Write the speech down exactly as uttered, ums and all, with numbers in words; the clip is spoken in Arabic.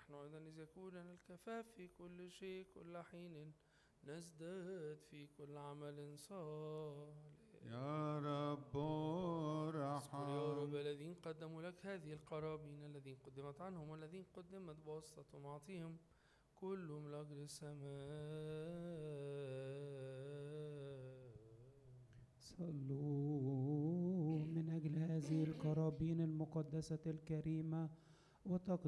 ونحن أيضا إذ يكون لنا الكفاف في كل شيء كل حين نزداد في كل عمل صالح. يا رب اذكر يا رب ارحم. الذين قدموا لك هذه القرابين، الذين قدمت عنهم والذين قدمت بواسطتهم، أعطيهم كلهم لأجر السماء. صلوا من أجل هذه القرابين المقدسة الكريمة وتقدم